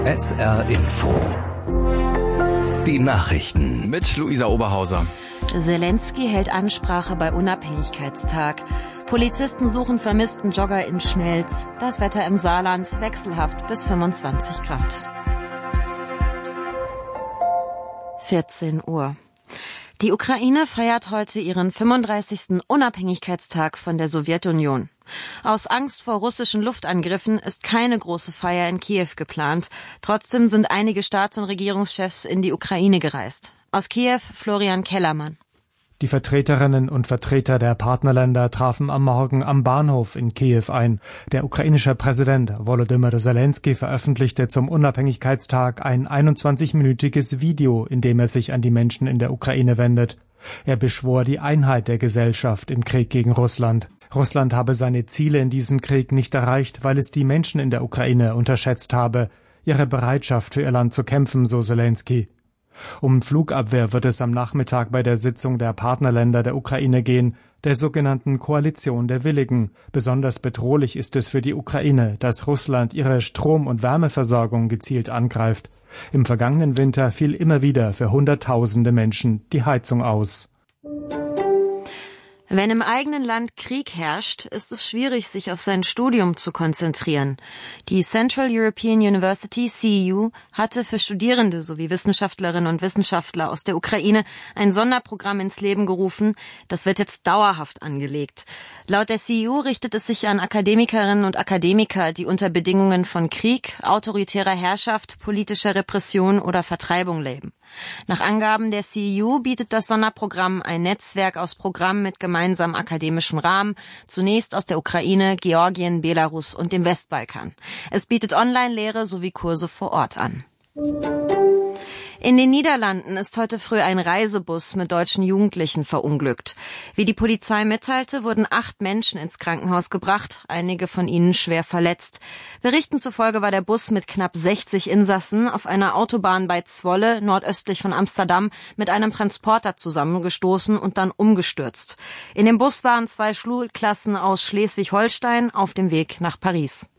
SR Info. Die Nachrichten mit Luisa Oberhauser. Zelensky hält Ansprache bei Unabhängigkeitstag. Polizisten suchen vermissten Jogger in Schmelz. Das Wetter im Saarland wechselhaft bis 25 Grad. 14 Uhr. Die Ukraine feiert heute ihren 35. Unabhängigkeitstag von der Sowjetunion. Aus Angst vor russischen Luftangriffen ist keine große Feier in Kiew geplant. Trotzdem sind einige Staats- und Regierungschefs in die Ukraine gereist. Aus Kiew Florian Kellermann. Die Vertreterinnen und Vertreter der Partnerländer trafen am Morgen am Bahnhof in Kiew ein. Der ukrainische Präsident Volodymyr Zelensky veröffentlichte zum Unabhängigkeitstag ein 21-minütiges Video, in dem er sich an die Menschen in der Ukraine wendet. Er beschwor die Einheit der Gesellschaft im Krieg gegen Russland. Russland habe seine Ziele in diesem Krieg nicht erreicht, weil es die Menschen in der Ukraine unterschätzt habe. Ihre Bereitschaft für ihr Land zu kämpfen, so Zelensky. Um Flugabwehr wird es am Nachmittag bei der Sitzung der Partnerländer der Ukraine gehen, der sogenannten Koalition der Willigen. Besonders bedrohlich ist es für die Ukraine, dass Russland ihre Strom- und Wärmeversorgung gezielt angreift. Im vergangenen Winter fiel immer wieder für Hunderttausende Menschen die Heizung aus. Wenn im eigenen Land Krieg herrscht, ist es schwierig, sich auf sein Studium zu konzentrieren. Die Central European University, CEU, hatte für Studierende sowie Wissenschaftlerinnen und Wissenschaftler aus der Ukraine ein Sonderprogramm ins Leben gerufen. Das wird jetzt dauerhaft angelegt. Laut der CEU richtet es sich an Akademikerinnen und Akademiker, die unter Bedingungen von Krieg, autoritärer Herrschaft, politischer Repression oder Vertreibung leben. Nach Angaben der CEU bietet das Sonderprogramm ein Netzwerk aus Programmen mit gemeinsamem akademischem Rahmen, zunächst aus der Ukraine, Georgien, Belarus und dem Westbalkan. Es bietet Online-Lehre sowie Kurse vor Ort an. In den Niederlanden ist heute früh ein Reisebus mit deutschen Jugendlichen verunglückt. Wie die Polizei mitteilte, wurden 8 Menschen ins Krankenhaus gebracht, einige von ihnen schwer verletzt. Berichten zufolge war der Bus mit knapp 60 Insassen auf einer Autobahn bei Zwolle, nordöstlich von Amsterdam, mit einem Transporter zusammengestoßen und dann umgestürzt. In dem Bus waren 2 Schulklassen aus Schleswig-Holstein auf dem Weg nach Paris.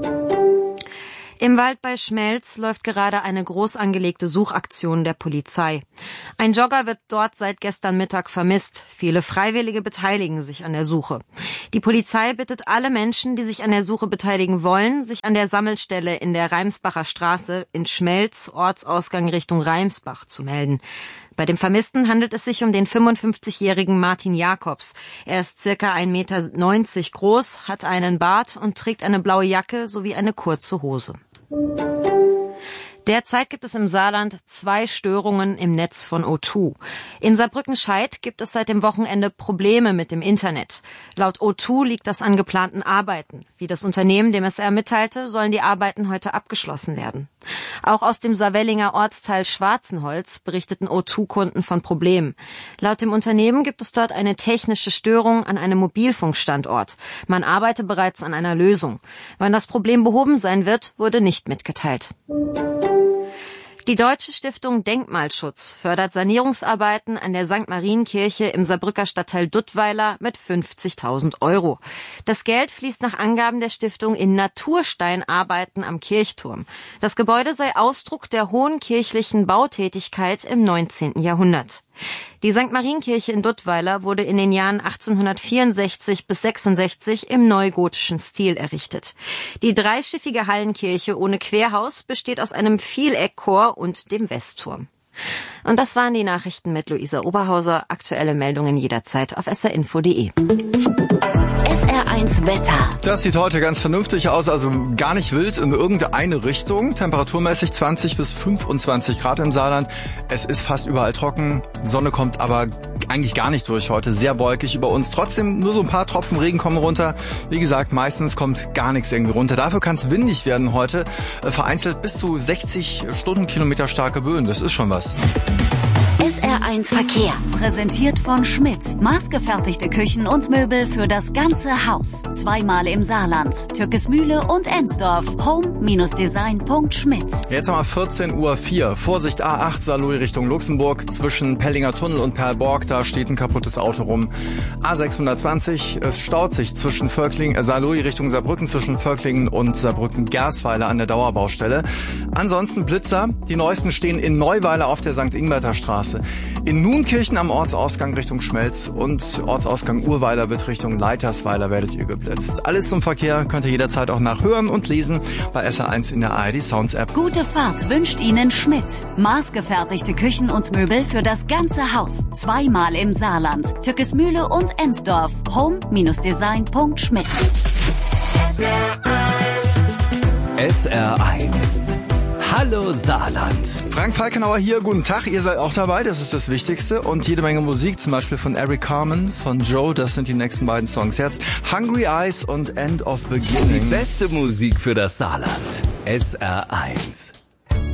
Im Wald bei Schmelz läuft gerade eine groß angelegte Suchaktion der Polizei. Ein Jogger wird dort seit gestern Mittag vermisst. Viele Freiwillige beteiligen sich an der Suche. Die Polizei bittet alle Menschen, die sich an der Suche beteiligen wollen, sich an der Sammelstelle in der Reimsbacher Straße in Schmelz, Ortsausgang Richtung Reimsbach, zu melden. Bei dem Vermissten handelt es sich um den 55-jährigen Martin Jakobs. Er ist circa 1,90 Meter groß, hat einen Bart und trägt eine blaue Jacke sowie eine kurze Hose. Derzeit gibt es im Saarland 2 Störungen im Netz von O2. In Saarbrücken-Scheidt gibt es seit dem Wochenende Probleme mit dem Internet. Laut O2 liegt das an geplanten Arbeiten. Wie das Unternehmen dem SR mitteilte, sollen die Arbeiten heute abgeschlossen werden. Auch aus dem Saarwellinger Ortsteil Schwarzenholz berichteten O2-Kunden von Problemen. Laut dem Unternehmen gibt es dort eine technische Störung an einem Mobilfunkstandort. Man arbeite bereits an einer Lösung. Wann das Problem behoben sein wird, wurde nicht mitgeteilt. Die Deutsche Stiftung Denkmalschutz fördert Sanierungsarbeiten an der St. Marienkirche im Saarbrücker Stadtteil Duttweiler mit 50.000 €. Das Geld fließt nach Angaben der Stiftung in Natursteinarbeiten am Kirchturm. Das Gebäude sei Ausdruck der hohen kirchlichen Bautätigkeit im 19. Jahrhundert. Die St. Marienkirche in Duttweiler wurde in den Jahren 1864 bis 66 im neugotischen Stil errichtet. Die dreischiffige Hallenkirche ohne Querhaus besteht aus einem Vieleckchor und dem Westturm. Und das waren die Nachrichten mit Luisa Oberhauser. Aktuelle Meldungen jederzeit auf srinfo.de. SR1 Wetter. Das sieht heute ganz vernünftig aus, also gar nicht wild in irgendeine Richtung. Temperaturmäßig 20 bis 25 Grad im Saarland. Es ist fast überall trocken. Sonne kommt aber eigentlich gar nicht durch heute. Sehr wolkig über uns. Trotzdem nur so ein paar Tropfen Regen kommen runter. Wie gesagt, meistens kommt gar nichts irgendwie runter. Dafür kann es windig werden heute. Vereinzelt bis zu 60 Stundenkilometer starke Böen. Das ist schon was. SR1 Verkehr, präsentiert von Schmidt. Maßgefertigte Küchen und Möbel für das ganze Haus. Zweimal im Saarland, Türkesmühle und Ensdorf. Home-design.schmidt. Jetzt haben wir 14:04 Uhr. Vorsicht A8 Saarlouis Richtung Luxemburg. Zwischen Pellinger Tunnel und Perlborg, da steht ein kaputtes Auto rum. A620, es staut sich zwischen Saarlouis Richtung Saarbrücken, zwischen Völklingen und Saarbrücken-Gersweiler an der Dauerbaustelle. Ansonsten Blitzer. Die neuesten stehen in Neuweiler auf der St. Ingberter Straße. In Nunkirchen am Ortsausgang Richtung Schmelz und Ortsausgang Urweiler wird Richtung Leitersweiler werdet ihr geblitzt. Alles zum Verkehr könnt ihr jederzeit auch nachhören und lesen bei SR1 in der ARD Sounds App. Gute Fahrt wünscht Ihnen Schmidt. Maßgefertigte Küchen und Möbel für das ganze Haus. Zweimal im Saarland, Türkesmühle und Ensdorf. Home-design.schmidt. SR1. Hallo Saarland. Frank Falkenauer hier, guten Tag, ihr seid auch dabei, das ist das Wichtigste. Und jede Menge Musik, zum Beispiel von Eric Carmen, von Joe, das sind die nächsten beiden Songs. Jetzt Hungry Eyes und End of Beginning. Die beste Musik für das Saarland. SR1.